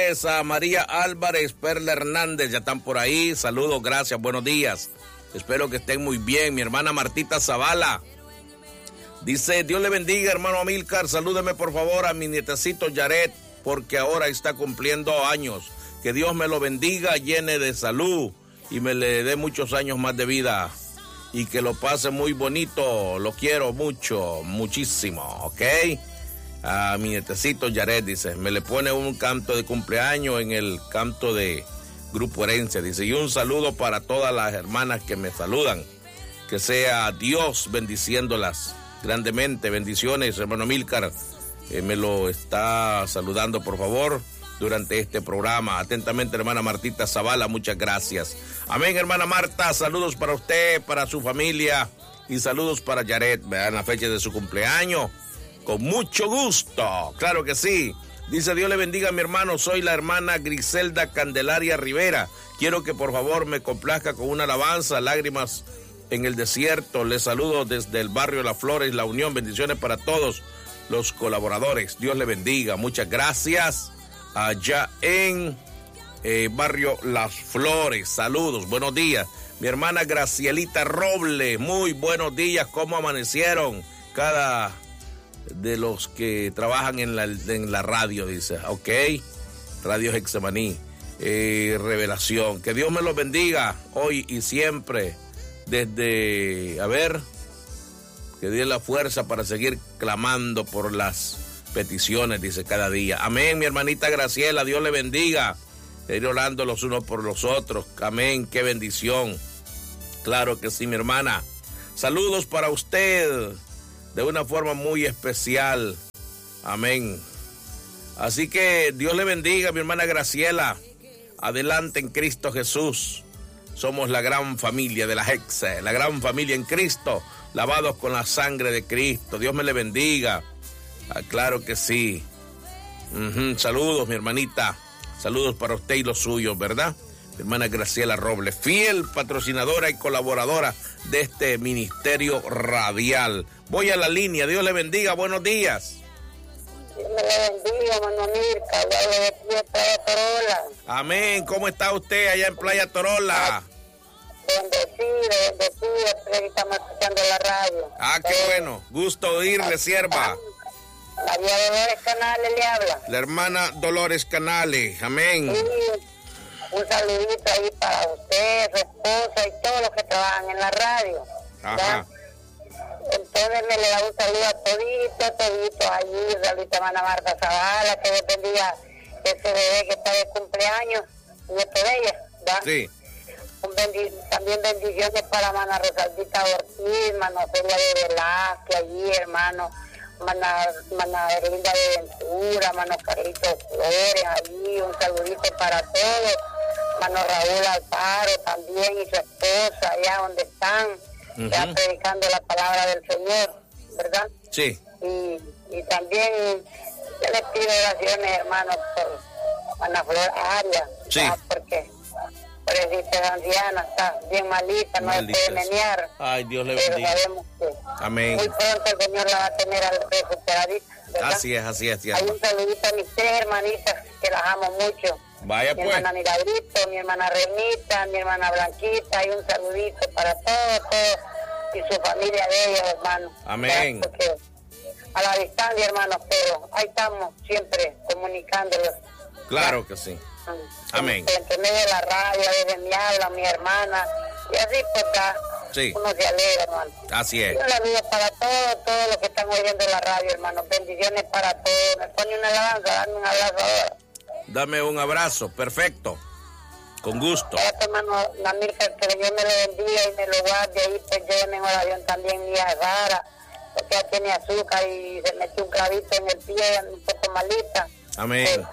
Bendiciones a María Álvarez, Perla Hernández, ya están por ahí. Saludos, gracias, buenos días. Espero que estén muy bien. Mi hermana Martita Zavala dice: Dios le bendiga, hermano Amílcar. Salúdeme por favor a mi nietecito Yaret, porque ahora está cumpliendo años. Que Dios me lo bendiga, llene de salud y me le dé muchos años más de vida. Y que lo pase muy bonito. Lo quiero mucho, muchísimo, ¿ok? A mi nietecito Yaret, dice, me le pone un canto de cumpleaños en el canto de Grupo Herencia, dice, y un saludo para todas las hermanas que me saludan, que sea Dios bendiciéndolas grandemente. Bendiciones, hermano Amílcar, me lo está saludando, por favor, durante este programa. Atentamente, hermana Martita Zavala, muchas gracias. Amén, hermana Marta, saludos para usted, para su familia, y saludos para Yaret, vean la fecha de su cumpleaños. Con mucho gusto, claro que sí. Dice: Dios le bendiga a mi hermano, soy la hermana Griselda Candelaria Rivera. Quiero que por favor me complazca con una alabanza, Lágrimas en el Desierto. Les saludo desde el barrio Las Flores, La Unión. Bendiciones para todos los colaboradores. Dios le bendiga, muchas gracias. Allá en barrio Las Flores, saludos, buenos días. Mi hermana Gracielita Roble, muy buenos días, ¿cómo amanecieron? Cada de los que trabajan en la radio, dice, ok, Radio Hexemaní, Revelación, que Dios me los bendiga hoy y siempre, desde, que dé la fuerza para seguir clamando por las peticiones, dice, cada día. Amén, mi hermanita Graciela, Dios le bendiga, ir orando los unos por los otros, amén, qué bendición, claro que sí, mi hermana. Saludos para usted, de una forma muy especial. Amén. Así que Dios le bendiga, mi hermana Graciela. Adelante en Cristo Jesús. Somos la gran familia de la Hexe, la gran familia en Cristo, lavados con la sangre de Cristo. Dios me le bendiga. Claro que sí. Saludos, mi hermanita. Saludos para usted y los suyos, ¿verdad? Mi hermana Graciela Robles, fiel patrocinadora y colaboradora de este ministerio radial. Voy a la línea, Dios le bendiga, buenos días. Dios me le bendiga, hermano Amílcar, le hablo de Playa Torola. Amén, ¿cómo está usted allá en Playa Torola? Bendecido, estamos escuchando la radio. Qué bueno, gusto oírle, sierva. María Dolores Canales le habla. La hermana Dolores Canales, amén. Sí. Un saludito ahí para usted, su esposa y todos los que trabajan en la radio. Ajá. Entonces me le da un saludo a toditos allí, saludito a hermana Marta Zavala, que Dios bendiga ese bebé que está de cumpleaños, nieto de ella, ¿verdad? Sí. También bendiciones para hermana Rosaldita Ortiz, hermano Celia de Velázquez allí, hermano, hermana Erlinda de Ventura, hermano Carlitos Flores allí, un saludito para todos. Hermano Raúl Alfaro también y su esposa allá donde están, ya predicando la palabra del Señor, ¿verdad? Sí. Y también yo les pido oraciones, hermanos, por Ana Flor Arias, sí. Porque pobrecita anciana está bien malita, no se puede menear. Ay, Dios le bendiga. Pero sabemos que amén. Muy pronto el Señor la va a tener recuperadita, ¿verdad? Así es, tía. Hay un saludito a mis tres hermanitas que las amo mucho. Vaya mi pues. hermana Milagrito, mi hermana Renita, mi hermana Blanquita, y un saludito para todos y su familia de ellos, hermano. Amén. Porque a la distancia, hermanos, pero ahí estamos siempre comunicándolos. Claro que sí. Amén. Entre medio de la radio, desde mi habla, mi hermana, y así pues sí. Uno se alegra, hermano. Así es. Un saludo para todos los que están oyendo la radio, hermano. Bendiciones para todos. Me pone una alabanza, dame un abrazo ahora. Dame un abrazo, perfecto. Con gusto. Hermano Amílcar, que Dios me lo bendiga y me lo guarde ahí, pues yo en oración también mi Sara, porque ella tiene azúcar y se metió un clavito en el pie, un poco malita. Amén.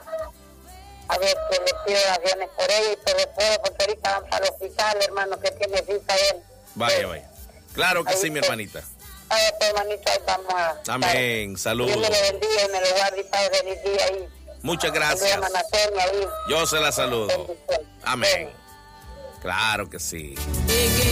A ver, que le pido oraciones por ella y por después, porque ahorita van para el hospital, hermano, que tiene cita él. Vaya. Claro que sí, mi hermanita. A ver, pues, hermanito, ahí vamos a... Amén, saludos. Dios me lo bendiga y me lo guarde y para feliz día ahí. Muchas gracias. Yo se la saludo. Amén. Claro que sí.